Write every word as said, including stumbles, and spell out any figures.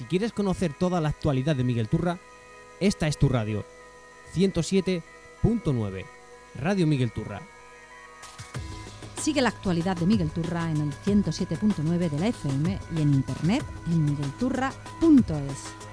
quieres conocer toda la actualidad de Miguel Turra, esta es tu radio. ciento siete punto nueve, Radio Miguel Turra. Sigue la actualidad de Miguel Turra en el ciento siete punto nueve de la F M y en internet en miguelturra punto es.